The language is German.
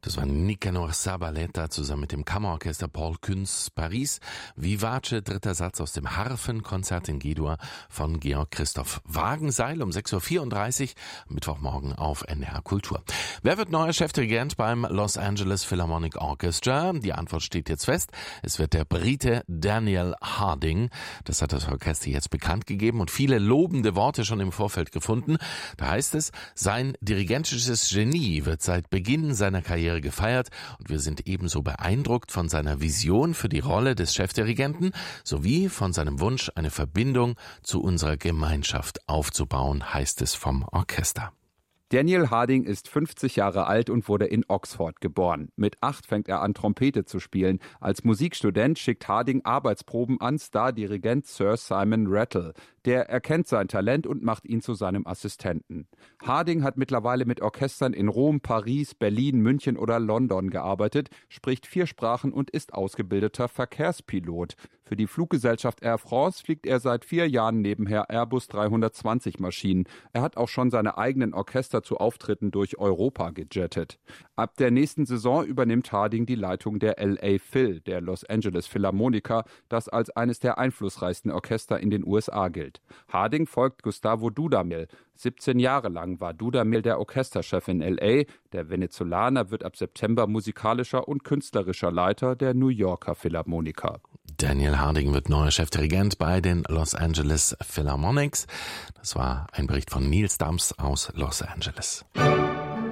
Das war Nicanor Zabaleta zusammen mit dem Kammerorchester Paul Kuns Paris. Vivace, dritter Satz aus dem Harfenkonzert in G-Dur von Georg Christoph Wagenseil um 6.34 Uhr, Mittwochmorgen auf NDR Kultur. Wer wird neuer Chefdirigent beim Los Angeles Philharmonic Orchestra? Die Antwort steht jetzt fest. Es wird der Brite Daniel Harding. Das hat das Orchester jetzt bekannt gegeben und viele lobende Worte schon im Vorfeld gefunden. Da heißt es, sein dirigentisches Genie wird seit Beginn seiner Karriere gefeiert und wir sind ebenso beeindruckt von seiner Vision für die Rolle des Chefdirigenten sowie von seinem Wunsch, eine Verbindung zu unserer Gemeinschaft aufzubauen, heißt es vom Orchester. Daniel Harding ist 50 Jahre alt und wurde in Oxford geboren. Mit 8 fängt er an, Trompete zu spielen. Als Musikstudent schickt Harding Arbeitsproben an Stardirigent Sir Simon Rattle. Der erkennt sein Talent und macht ihn zu seinem Assistenten. Harding hat mittlerweile mit Orchestern in Rom, Paris, Berlin, München oder London gearbeitet, spricht 4 Sprachen und ist ausgebildeter Verkehrspilot. Für die Fluggesellschaft Air France fliegt er seit 4 Jahren nebenher Airbus 320 Maschinen. Er hat auch schon seine eigenen Orchester zu Auftritten durch Europa gejettet. Ab der nächsten Saison übernimmt Harding die Leitung der LA Phil, der Los Angeles Philharmoniker, das als eines der einflussreichsten Orchester in den USA gilt. Harding folgt Gustavo Dudamel. 17 Jahre lang war Dudamel der Orchesterchef in LA. Der Venezolaner wird ab September musikalischer und künstlerischer Leiter der New Yorker Philharmoniker. Daniel Harding wird neuer Chefdirigent bei den Los Angeles Philharmonics. Das war ein Bericht von Nils Dams aus Los Angeles.